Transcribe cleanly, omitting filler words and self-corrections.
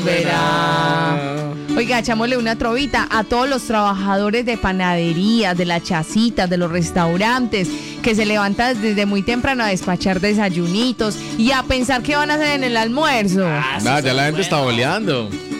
Verá. Oiga, echámosle una trovita a todos los trabajadores de panaderías, de las chacitas, de los restaurantes, que se levantan desde muy temprano a despachar desayunitos y a pensar qué van a hacer en el almuerzo. Ya la gente está boleando.